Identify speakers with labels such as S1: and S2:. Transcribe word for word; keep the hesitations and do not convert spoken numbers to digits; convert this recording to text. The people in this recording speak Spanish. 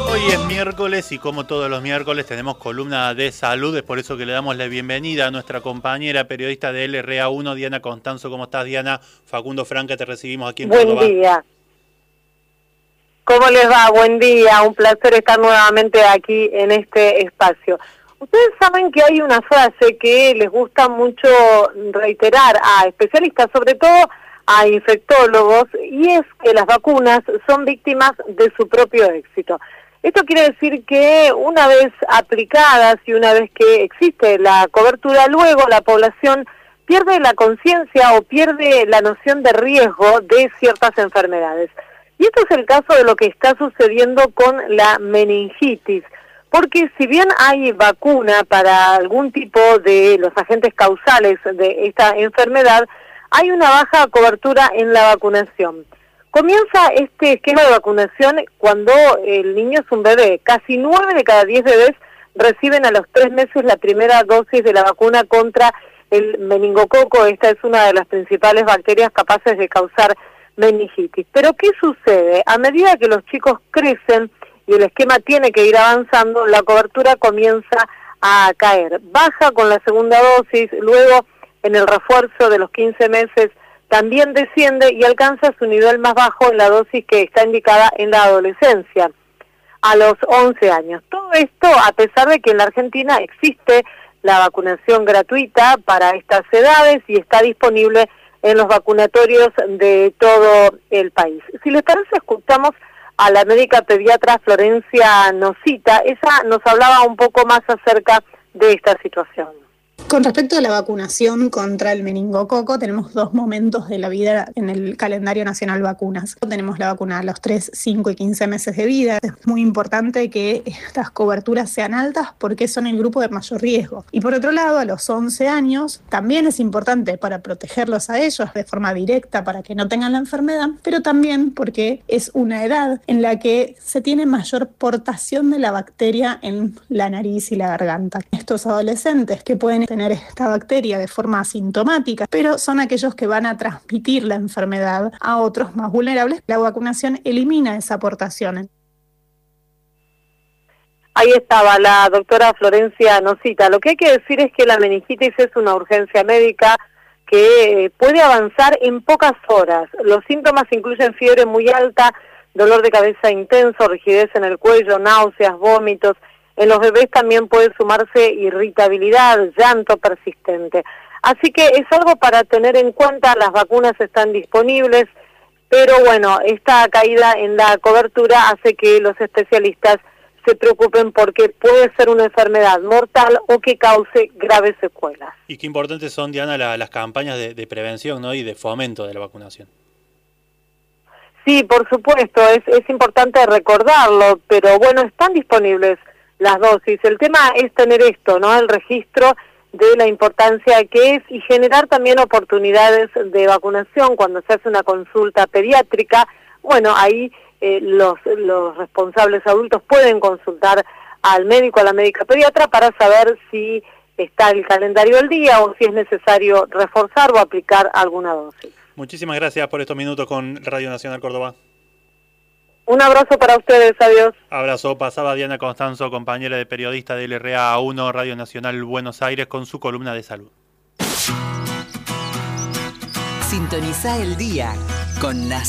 S1: Hoy es miércoles y como todos los miércoles tenemos columna de salud, es por eso que le damos la bienvenida a nuestra compañera periodista de L R A uno, Diana Constanzo. ¿Cómo estás, Diana? Facundo Franca, te recibimos aquí en
S2: Buen
S1: Córdoba.
S2: Buen día. ¿Cómo les va? Buen día, un placer estar nuevamente aquí en este espacio. Ustedes saben que hay una frase que les gusta mucho reiterar a especialistas, sobre todo a infectólogos, y es que las vacunas son víctimas de su propio éxito. Esto quiere decir que una vez aplicadas y una vez que existe la cobertura, luego la población pierde la conciencia o pierde la noción de riesgo de ciertas enfermedades. Y esto es el caso de lo que está sucediendo con la meningitis, porque si bien hay vacuna para algún tipo de los agentes causales de esta enfermedad, hay una baja cobertura en la vacunación. Comienza este esquema de vacunación cuando el niño es un bebé. Casi nueve de cada diez bebés reciben a los tres meses la primera dosis de la vacuna contra el meningococo. Esta es una de las principales bacterias capaces de causar meningitis. Pero ¿qué sucede? A medida que los chicos crecen y el esquema tiene que ir avanzando, la cobertura comienza a caer. Baja con la segunda dosis, luego en el refuerzo de los quince meses también desciende y alcanza su nivel más bajo en la dosis que está indicada en la adolescencia, a los once años. Todo esto a pesar de que en la Argentina existe la vacunación gratuita para estas edades y está disponible en los vacunatorios de todo el país. Si les parece, escuchamos a la médica pediatra Florencia Nosita. Ella nos hablaba un poco más acerca de esta situación.
S3: Con respecto a la vacunación contra el meningococo, tenemos dos momentos de la vida en el calendario nacional vacunas. Tenemos la vacuna a los tres, cinco y quince meses de vida. Es muy importante que estas coberturas sean altas porque son el grupo de mayor riesgo. Y por otro lado, a los once años, también es importante para protegerlos a ellos de forma directa para que no tengan la enfermedad, pero también porque es una edad en la que se tiene mayor portación de la bacteria en la nariz y la garganta. Estos adolescentes que pueden tener esta bacteria de forma asintomática, pero son aquellos que van a transmitir la enfermedad a otros más vulnerables. La vacunación elimina esa aportación.
S2: Ahí estaba la doctora Florencia Nosita. Lo que hay que decir es que la meningitis es una urgencia médica que puede avanzar en pocas horas. Los síntomas incluyen fiebre muy alta, dolor de cabeza intenso, rigidez en el cuello, náuseas, vómitos. En los bebés también puede sumarse irritabilidad, llanto persistente. Así que es algo para tener en cuenta, las vacunas están disponibles, pero bueno, esta caída en la cobertura hace que los especialistas se preocupen porque puede ser una enfermedad mortal o que cause graves secuelas.
S1: Y qué importantes son, Diana, la, las campañas de, de prevención, ¿no? Y de fomento de la vacunación.
S2: Sí, por supuesto, es, es importante recordarlo, pero bueno, están disponibles las dosis. El tema es tener esto, ¿no? El registro de la importancia que es y generar también oportunidades de vacunación cuando se hace una consulta pediátrica. Bueno, ahí eh, los, los responsables adultos pueden consultar al médico, a la médica pediatra para saber si está el calendario del día o si es necesario reforzar o aplicar alguna dosis.
S1: Muchísimas gracias por estos minutos con Radio Nacional Córdoba.
S2: Un abrazo para ustedes, adiós.
S1: Abrazo, pasaba Diana Constanzo, compañera de periodista de L R A uno, Radio Nacional Buenos Aires, con su columna de salud.
S4: Sintoniza el día con Nacional.